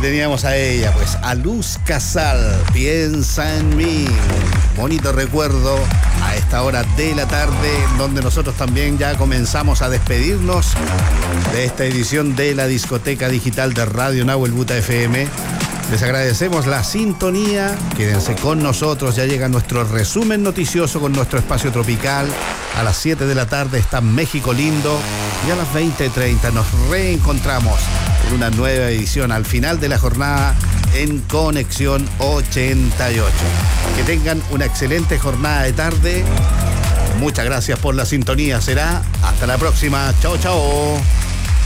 teníamos a ella, pues, a Luz Casal, Piensa en mí. Bonito recuerdo a esta hora de la tarde, donde nosotros también ya comenzamos a despedirnos de esta edición de la discoteca digital de Radio Nahuel Buta FM. Les agradecemos la sintonía, quédense con nosotros, ya llega nuestro resumen noticioso con nuestro espacio tropical. A las 7 de la tarde está México Lindo y a las 20:30 nos reencontramos en una nueva edición al final de la jornada en Conexión 88. Que tengan una excelente jornada de tarde. Muchas gracias por la sintonía, será hasta la próxima. Chao, chao.